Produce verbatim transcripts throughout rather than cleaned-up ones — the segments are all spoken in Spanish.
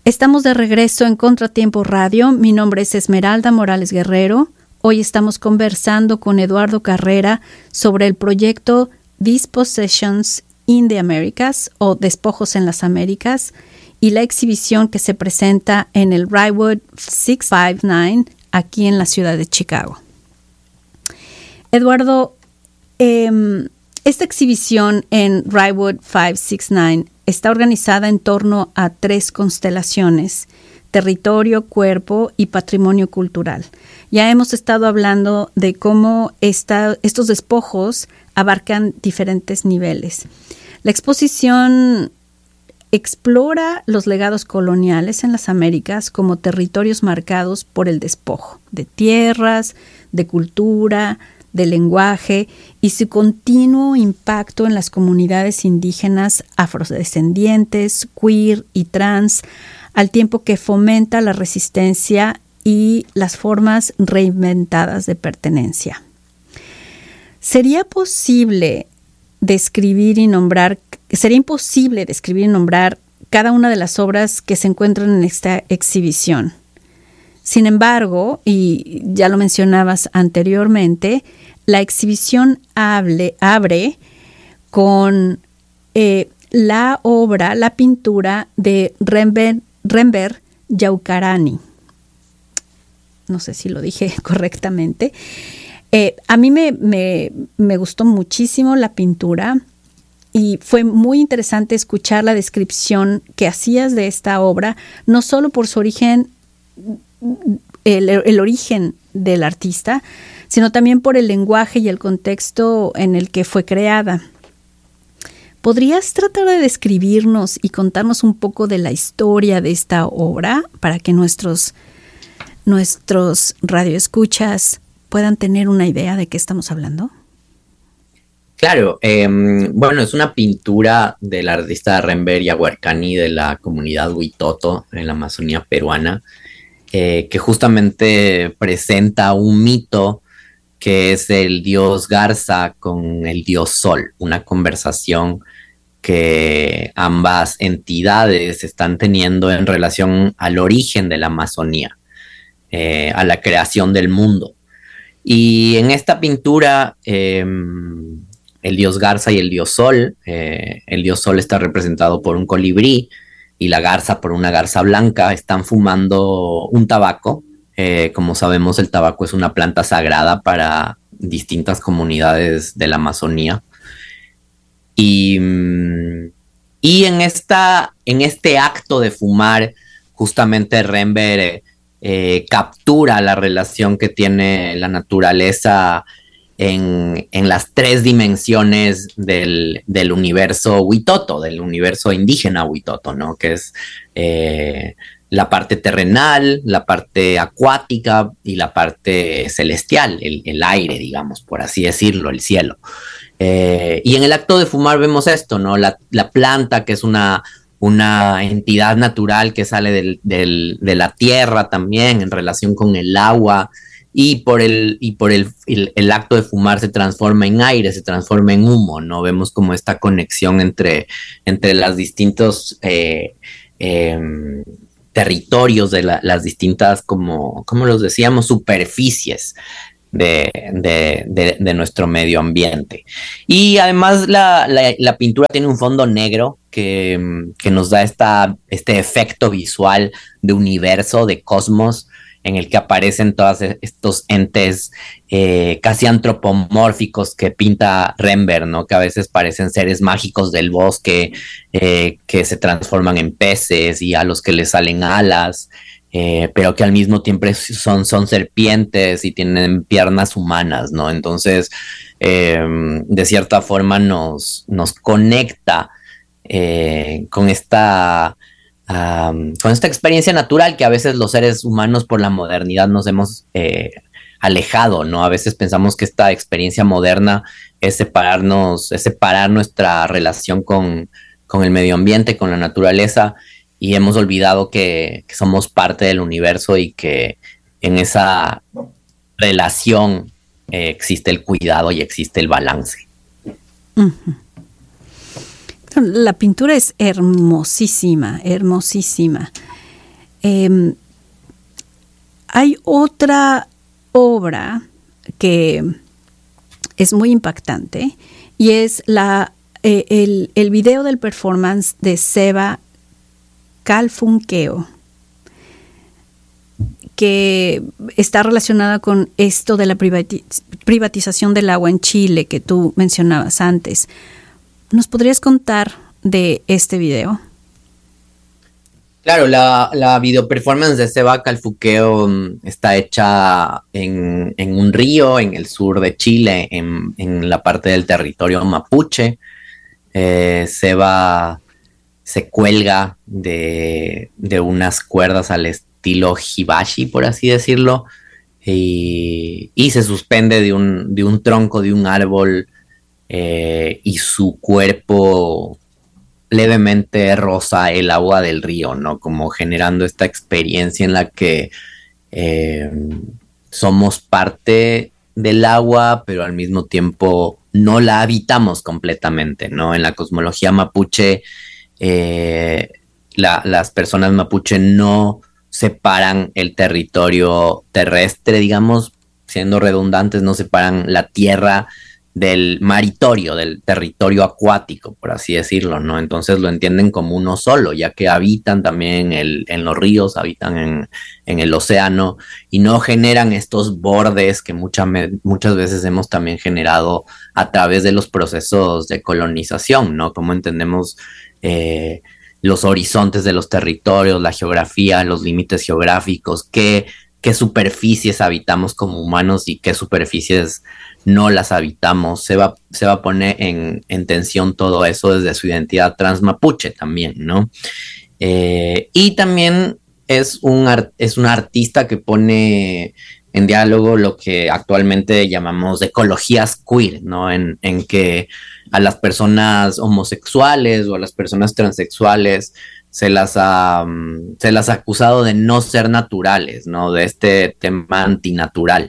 Estamos de regreso en Contratiempo Radio. Mi nombre es Esmeralda Morales Guerrero. Hoy estamos conversando con Eduardo Carrera sobre el proyecto Dispossessions in the Americas o Despojos en las Américas y la exhibición que se presenta en el Rywood seiscientos cincuenta y nueve aquí en la ciudad de Chicago. Eduardo, eh, esta exhibición en Rywood seiscientos sesenta y nueve está organizada en torno a tres constelaciones: territorio, cuerpo y patrimonio cultural. Ya hemos estado hablando de cómo esta, estos despojos abarcan diferentes niveles. La exposición explora los legados coloniales en las Américas como territorios marcados por el despojo de tierras, de cultura, de lenguaje y su continuo impacto en las comunidades indígenas afrodescendientes, queer y trans, al tiempo que fomenta la resistencia y las formas reinventadas de pertenencia. ¿Sería posible describir y nombrar, sería imposible describir y nombrar cada una de las obras que se encuentran en esta exhibición? Sin embargo, y ya lo mencionabas anteriormente, la exhibición hable, abre con eh, la obra, la pintura de Renber, Renber Yaucarani. No sé si lo dije correctamente. Eh, a mí me, me, me gustó muchísimo la pintura y fue muy interesante escuchar la descripción que hacías de esta obra, no solo por su origen, el, el origen del artista, sino también por el lenguaje y el contexto en el que fue creada. ¿Podrías tratar de describirnos y contarnos un poco de la historia de esta obra para que nuestros, nuestros radioescuchas puedan tener una idea de qué estamos hablando? Claro, eh, bueno, es una pintura del artista Renber Yaucarani de la comunidad Huitoto en la Amazonía peruana, eh, que justamente presenta un mito que es el dios Garza con el dios Sol, una conversación que ambas entidades están teniendo en relación al origen de la Amazonía, eh, a la creación del mundo. Y en esta pintura, eh, el dios Garza y el dios Sol, eh, el dios Sol está representado por un colibrí y la garza por una garza blanca, están fumando un tabaco. Eh, como sabemos, el tabaco es una planta sagrada para distintas comunidades de la Amazonía. Y, y en, esta, en este acto de fumar, justamente Renber eh, eh, captura la relación que tiene la naturaleza en, en las tres dimensiones del, del universo Huitoto, del universo indígena Huitoto, ¿no? Que es Eh, la parte terrenal, la parte acuática y la parte celestial, el, el aire, digamos, por así decirlo, el cielo. Eh, y en el acto de fumar vemos esto, ¿no? La, la planta, que es una, una entidad natural que sale del, del, de la tierra también en relación con el agua, y por, el, y por el, el, el acto de fumar se transforma en aire, se transforma en humo, ¿no? Vemos como esta conexión entre, entre las distintos Eh, eh, territorios de la, las distintas, como, como los decíamos, superficies de, de, de, de nuestro medio ambiente. Y además la, la, la pintura tiene un fondo negro que, que nos da esta, este efecto visual de universo, de cosmos, en el que aparecen todos estos entes eh, casi antropomórficos que pinta Renber, ¿no? Que a veces parecen seres mágicos del bosque, eh, que se transforman en peces y a los que les salen alas, eh, pero que al mismo tiempo son, son serpientes y tienen piernas humanas, ¿no? Entonces, eh, de cierta forma nos, nos conecta eh, con esta... Um, con esta experiencia natural que a veces los seres humanos por la modernidad nos hemos eh, alejado, ¿no? A veces pensamos que esta experiencia moderna es separarnos, es separar nuestra relación con, con el medio ambiente, con la naturaleza, y hemos olvidado que, que somos parte del universo y que en esa relación eh, existe el cuidado y existe el balance. Uh-huh. La pintura es hermosísima, hermosísima. Eh, hay otra obra que es muy impactante y es la, eh, el, el video del performance de Seba Calfunqueo, que está relacionada con esto de la privati- privatización del agua en Chile que tú mencionabas antes. ¿Nos podrías contar de este video? Claro, la, la video performance de Seba Calfuqueo mm, está hecha en, en un río en el sur de Chile, en, en la parte del territorio mapuche. Eh, Seba se cuelga de, de unas cuerdas al estilo hibashi, por así decirlo, y, y se suspende de un, de un tronco de un árbol, eh, y su cuerpo levemente roza el agua del río, ¿no? Como generando esta experiencia en la que eh, somos parte del agua, pero al mismo tiempo no la habitamos completamente, ¿no? En la cosmología mapuche, eh, la, las personas mapuche no separan el territorio terrestre, digamos, siendo redundantes, no separan la tierra del maritorio, del territorio acuático, por así decirlo, ¿no? Entonces lo entienden como uno solo, ya que habitan también el, en los ríos, habitan en, en el océano y no generan estos bordes que mucha, muchas veces hemos también generado a través de los procesos de colonización, ¿no? Como entendemos eh, los horizontes de los territorios, la geografía, los límites geográficos, qué, qué superficies habitamos como humanos y qué superficies no las habitamos. Se va, se va a poner en, en tensión todo eso desde su identidad transmapuche también, ¿no? Eh, y también es un, es un artista que pone en diálogo lo que actualmente llamamos ecologías queer, ¿no? En, en que a las personas homosexuales o a las personas transexuales se las ha, se las ha acusado de no ser naturales, ¿no? De este tema antinatural.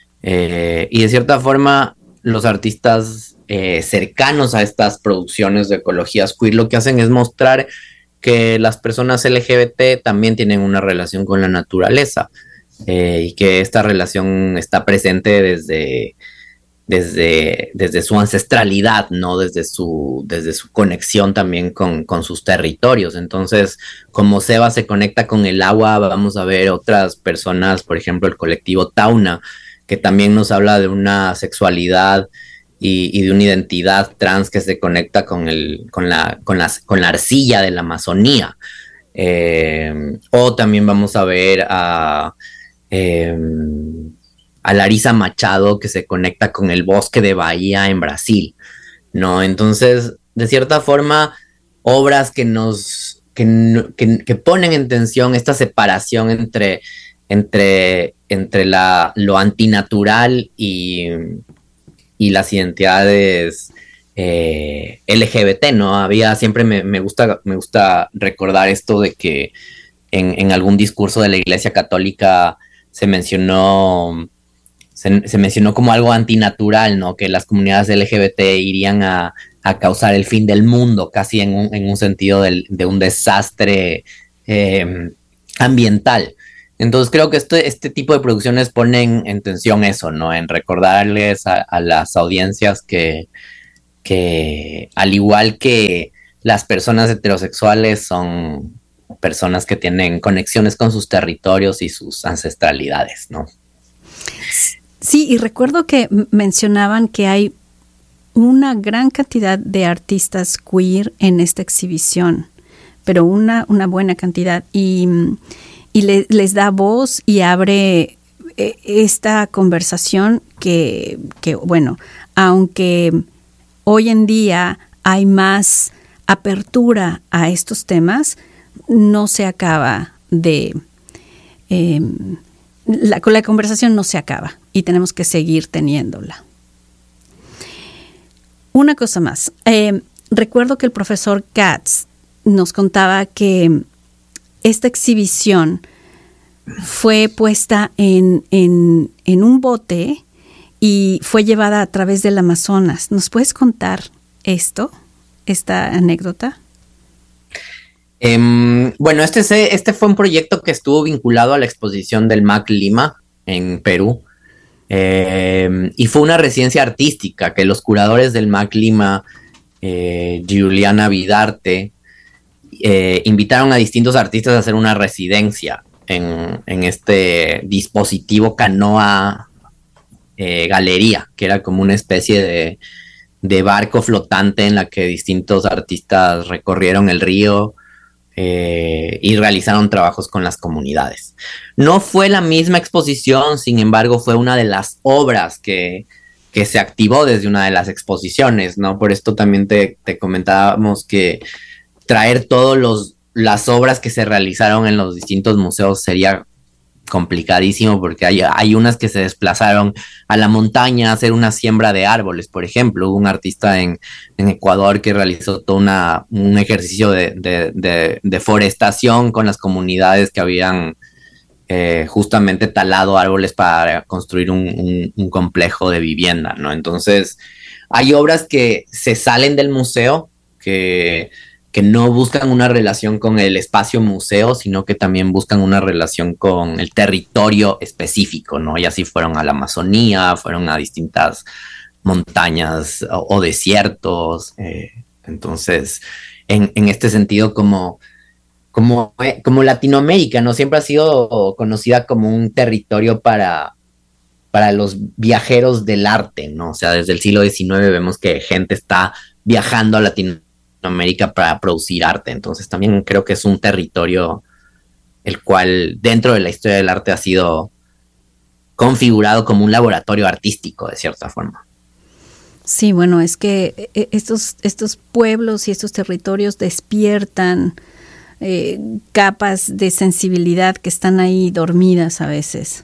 Eh, y de cierta forma, los artistas eh, cercanos a estas producciones de ecologías queer lo que hacen es mostrar que las personas L G B T también tienen una relación con la naturaleza, eh, y que esta relación está presente desde, desde, desde su ancestralidad, ¿no? Desde su, desde su conexión también con, con sus territorios. Entonces, como Seba se conecta con el agua, vamos a ver otras personas, por ejemplo, el colectivo Tauna, que también nos habla de una sexualidad y, y de una identidad trans que se conecta con, el, con, la, con, las, con la arcilla de la Amazonía. Eh, o también vamos a ver a, eh, a Larisa Machado, que se conecta con el bosque de Bahía en Brasil, ¿no? Entonces, de cierta forma, obras que nos que, que, que ponen en tensión esta separación entre entre, entre la, lo antinatural y, y las identidades eh, L G B T, ¿no? Había, siempre me, me, gusta, me gusta recordar esto de que en, en algún discurso de la Iglesia Católica se mencionó, se, se mencionó como algo antinatural, ¿no? Que las comunidades L G B T irían a, a causar el fin del mundo, casi en un, en un sentido del, de un desastre eh, ambiental. Entonces creo que este, este tipo de producciones ponen en tensión eso, ¿no? En recordarles a, a las audiencias que, que al igual que las personas heterosexuales son personas que tienen conexiones con sus territorios y sus ancestralidades, ¿no? Sí, y recuerdo que mencionaban que hay una gran cantidad de artistas queer en esta exhibición, pero una, una buena cantidad, y... y le, les da voz y abre eh, esta conversación que, que, bueno, aunque hoy en día hay más apertura a estos temas, no se acaba de... Eh, la, la conversación no se acaba y tenemos que seguir teniéndola. Una cosa más. Eh, recuerdo que el profesor Katz nos contaba que esta exhibición fue puesta en, en, en un bote y fue llevada a través del Amazonas. ¿Nos puedes contar esto, esta anécdota? Um, bueno, este, este fue un proyecto que estuvo vinculado a la exposición del M A C Lima en Perú. Eh, y fue una residencia artística que los curadores del M A C Lima, eh, Juliana Vidarte, eh, invitaron a distintos artistas a hacer una residencia en, en este dispositivo canoa eh, galería, que era como una especie de, de barco flotante en la que distintos artistas recorrieron el río eh, y realizaron trabajos con las comunidades. No fue la misma exposición, sin embargo, fue una de las obras que, que se activó desde una de las exposiciones, ¿no? Por esto también te, te comentábamos que traer todas las obras que se realizaron en los distintos museos sería complicadísimo, porque hay, hay unas que se desplazaron a la montaña a hacer una siembra de árboles, por ejemplo. Hubo un artista en, en Ecuador que realizó todo una, un ejercicio de, de, de, de forestación con las comunidades que habían eh, justamente talado árboles para construir un, un, un complejo de vivienda, ¿no? Entonces, hay obras que se salen del museo, que que no buscan una relación con el espacio museo, sino que también buscan una relación con el territorio específico, ¿no? Y así fueron a la Amazonía, fueron a distintas montañas o, o desiertos. Eh, entonces, en, en este sentido, como, como, eh, como Latinoamérica, ¿no? Siempre ha sido conocida como un territorio para, para los viajeros del arte, ¿no? O sea, desde el siglo diecinueve vemos que gente está viajando a Latinoamérica América para producir arte. Entonces también creo que es un territorio el cual dentro de la historia del arte ha sido configurado como un laboratorio artístico de cierta forma. Sí, bueno, es que estos, estos pueblos y estos territorios despiertan eh, capas de sensibilidad que están ahí dormidas a veces.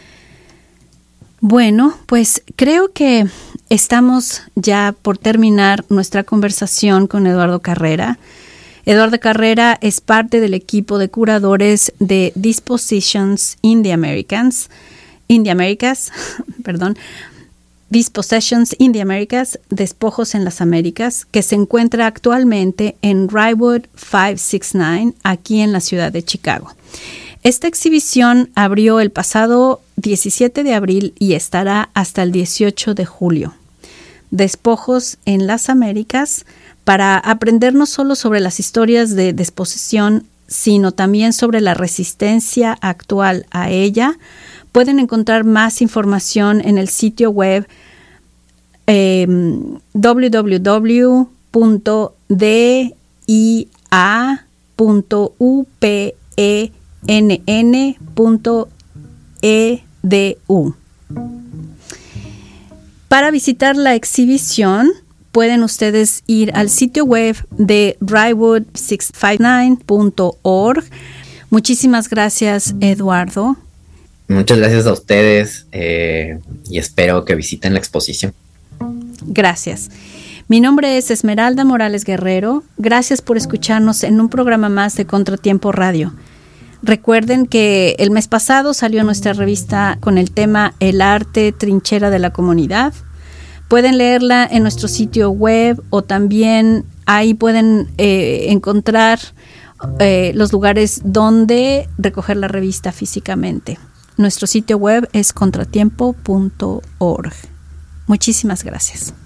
Bueno, pues creo que estamos ya por terminar nuestra conversación con Eduardo Carrera. Eduardo Carrera es parte del equipo de curadores de Dispositions in the Americas, in the Americas, perdón, Dispossessions in the Americas, Despojos en las Américas, que se encuentra actualmente en Rywood quinientos sesenta y nueve, aquí en la ciudad de Chicago. Esta exhibición abrió el pasado diecisiete de abril y estará hasta el dieciocho de julio. Despojos en las Américas, para aprender no solo sobre las historias de desposesión, sino también sobre la resistencia actual a ella. Pueden encontrar más información en el sitio web eh, doble u doble u doble u punto d i a punto u p e n n punto e d u. Para visitar la exhibición, pueden ustedes ir al sitio web de rywood seiscientos cincuenta y nueve punto org. Muchísimas gracias, Eduardo. Muchas gracias a ustedes eh, y espero que visiten la exposición. Gracias. Mi nombre es Esmeralda Morales Guerrero. Gracias por escucharnos en un programa más de Contratiempo Radio. Recuerden que el mes pasado salió nuestra revista con el tema El arte, trinchera de la comunidad. Pueden leerla en nuestro sitio web o también ahí pueden eh, encontrar eh, los lugares donde recoger la revista físicamente. Nuestro sitio web es contratiempo punto org. Muchísimas gracias.